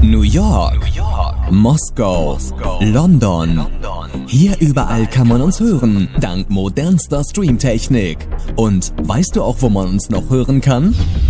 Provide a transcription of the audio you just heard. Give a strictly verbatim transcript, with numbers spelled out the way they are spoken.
New York, Moskau, London. Hier überall kann man uns hören, dank modernster Streamtechnik. Und weißt du auch, wo man uns noch hören kann?